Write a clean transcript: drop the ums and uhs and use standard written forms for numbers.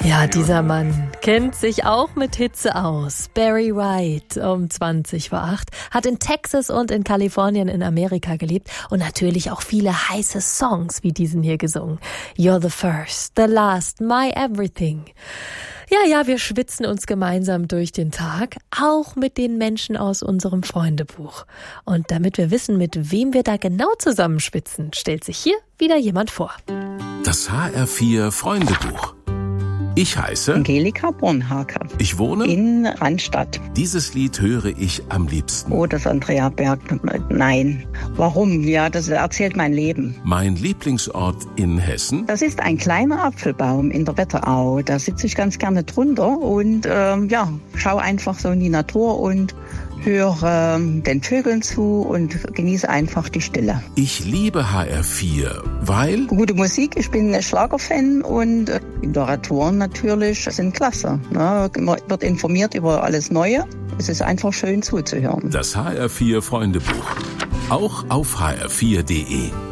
Ja, dieser Mann kennt sich auch mit Hitze aus. Barry White, um 7:20 hat in Texas und in Kalifornien in Amerika gelebt und natürlich auch viele heiße Songs wie diesen hier gesungen. You're the first, the last, my everything. Ja, wir schwitzen uns gemeinsam durch den Tag, auch mit den Menschen aus unserem Freundebuch. Und damit wir wissen, mit wem wir da genau zusammenschwitzen, stellt sich hier wieder jemand vor. Das HR4 Freundebuch. Ich heiße Angelika Bornhake. Ich wohne in Randstadt. Dieses Lied höre ich am liebsten. Oh, das Andrea Berg. Nein. Warum? Ja, das erzählt mein Leben. Mein Lieblingsort in Hessen. Das ist ein kleiner Apfelbaum in der Wetterau. Da sitze ich ganz gerne drunter und schaue einfach so in die Natur und höre den Vögeln zu und genieße einfach die Stille. Ich liebe HR4, weil... Gute Musik, ich bin Schlagerfan und Literaturen natürlich sind klasse. Ne? Man wird informiert über alles Neue. Es ist einfach schön zuzuhören. Das HR4 Freundebuch. Auch auf hr4.de.